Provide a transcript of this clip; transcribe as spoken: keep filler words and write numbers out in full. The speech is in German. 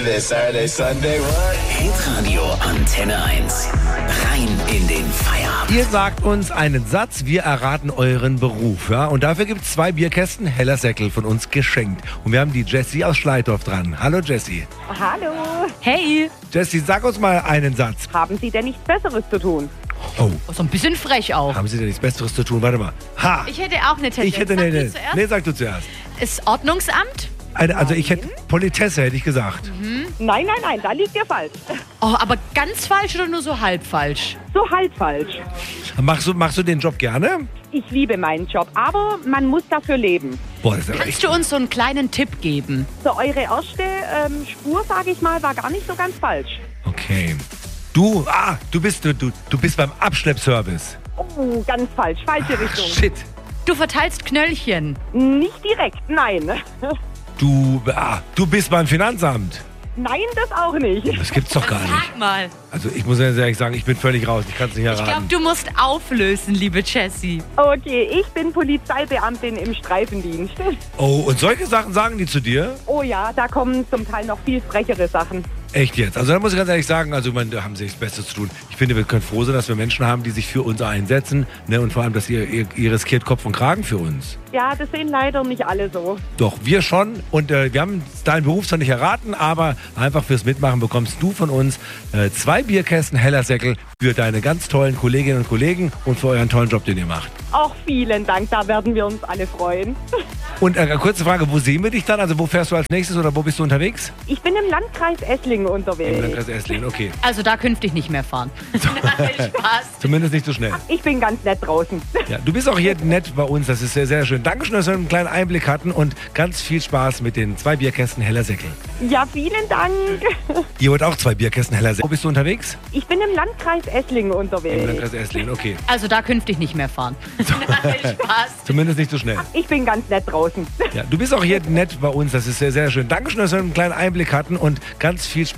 Saturday, Sunday, what? Hitradio Antenne eins. Rein in den Feierabend. Ihr sagt uns einen Satz, wir erraten euren Beruf. Ja? Und dafür gibt es zwei Bierkästen Heller Säckel von uns geschenkt. Und wir haben die Jessie aus Schleitorf dran. Hallo Jessie. Hallo. Hey, Jessie, sag uns mal einen Satz. Haben Sie denn nichts Besseres zu tun? Oh, so ein bisschen frech auch. haben Sie denn nichts Besseres zu tun? Warte mal. Ha! Ich hätte auch eine Tendenz. Ich hätte Sag eine. du Nee, zuerst? nee, sag du zuerst. Ist Ordnungsamt? Eine, also ich hätte Politesse, hätte ich gesagt. Nein, nein, nein, da liegt ihr falsch. Oh, aber ganz falsch oder nur so halb falsch? So halb falsch. Machst du, machst du den Job gerne? Ich liebe meinen Job, aber man muss dafür leben. Boah, das ist ja echt. Kannst du uns so einen kleinen Tipp geben? So, eure erste ähm, Spur, sage ich mal, war gar nicht so ganz falsch. Okay. Du, ah, du bist, du, du, du bist beim Abschleppservice. Oh, ganz falsch, falsche Richtung. Shit. Du verteilst Knöllchen. Nicht direkt, nein. Du, ah, du bist beim Finanzamt. Nein, das auch nicht. Das gibt's doch gar nicht. Sag mal. Also ich muss ganz ehrlich sagen, ich bin völlig raus. Ich kann es nicht Ich glaube, erraten. du musst auflösen, liebe Jessie. Okay, ich bin Polizeibeamtin im Streifendienst. Oh, und solche Sachen sagen die zu dir? Oh ja, da kommen zum Teil noch viel frechere Sachen. Echt jetzt? Also da muss ich ganz ehrlich sagen, also ich meine, da haben sie das Beste zu tun. Ich finde, wir können froh sein, dass wir Menschen haben, die sich für uns einsetzen. Ne? Und vor allem, dass ihr, ihr, ihr riskiert Kopf und Kragen für uns. Ja, das sehen leider nicht alle so. Doch, wir schon. Und äh, wir haben deinen Beruf zwar nicht erraten, aber einfach fürs Mitmachen bekommst du von uns äh, zwei Bierkästen Heller Säckel für deine ganz tollen Kolleginnen und Kollegen und für euren tollen Job, den ihr macht. Auch vielen Dank, da werden wir uns alle freuen. Und äh, kurze Frage, wo sehen wir dich dann? Also wo fährst du als nächstes oder wo bist du unterwegs? Ich bin im Landkreis Esslingen unterwegs. Im Landkreis Esslingen, okay. Also da künftig nicht mehr fahren. Nein, Spaß. Zumindest nicht so schnell. Ich bin ganz nett draußen. Ja, du bist auch hier nett bei uns, das ist sehr, sehr schön. Dankeschön, dass wir einen kleinen Einblick hatten und ganz viel Spaß mit den zwei Bierkästen Heller Säckel. Ja, vielen Dank. Ihr wollt auch zwei Bierkästen Heller Säckel. Wo bist du unterwegs? Ich bin im Landkreis Esslingen Im unterwegs. Landkreis Esslingen, okay. Also da künftig nicht mehr fahren. Nein, Spaß. Zumindest nicht so schnell. Ich bin ganz nett draußen. Ja, du bist auch hier nett bei uns, das ist sehr, sehr schön. Dankeschön, dass wir einen kleinen Einblick hatten und ganz viel Spaß.